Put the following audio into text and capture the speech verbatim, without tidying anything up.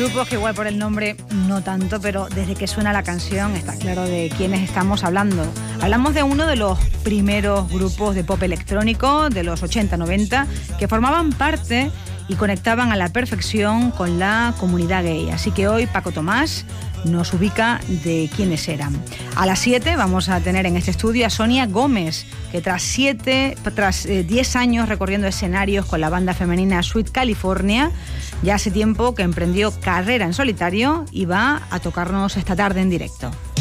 grupos que igual por el nombre no tanto, pero desde que suena la canción está claro de quiénes estamos hablando. Hablamos de uno de los primeros grupos de pop electrónico de los ochenta noventa que formaban parte y conectaban a la perfección con la comunidad gay. Así que hoy Paco Tomás nos ubica de quiénes eran. A las siete vamos a tener en este estudio a Sonia Gómez, que tras siete, tras eh, diez años recorriendo escenarios con la banda femenina Sweet California, ya hace tiempo que emprendió carrera en solitario y va a tocarnos esta tarde en directo.